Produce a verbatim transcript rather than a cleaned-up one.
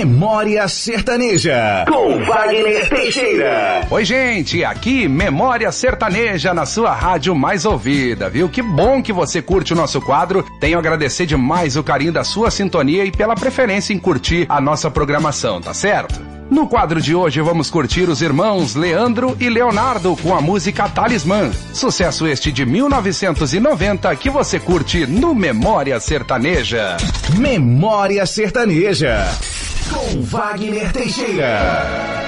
Memória Sertaneja, com Wagner Teixeira. Oi, gente, aqui Memória Sertaneja na sua rádio mais ouvida, viu? Que bom que você curte o nosso quadro. Tenho a agradecer demais o carinho da sua sintonia e pela preferência em curtir a nossa programação, tá certo? No quadro de hoje vamos curtir os irmãos Leandro e Leonardo com a música Talismã. Sucesso este de mil novecentos e noventa que você curte no Memória Sertaneja. Memória Sertaneja, com Wagner Teixeira.